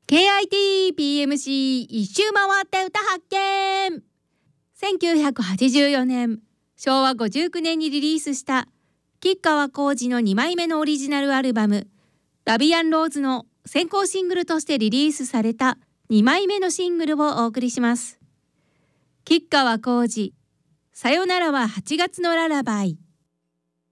KITPMC 一周回って歌発見。1984年昭和59年にリリースした吉川晃司の2枚目のオリジナルアルバムラビアンローズの先行シングルとしてリリースされた2枚目のシングルをお送りします。吉川晃司、さよならは8月のララバイ。